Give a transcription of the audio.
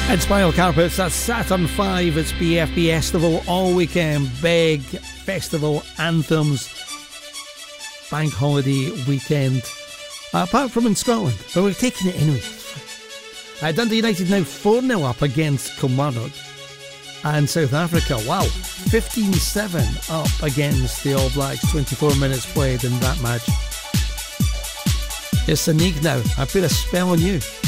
It's Spinal Carpets, that's Saturn 5, it's BFB Festival all weekend, big festival anthems, bank holiday weekend, apart from in Scotland, but we're taking it anyway. Dundee United now 4-0 up against Kilmarnock, and South Africa, wow, 15-7 up against the All Blacks, 24 minutes played in that match. It's Sonique now, I put a spell on you.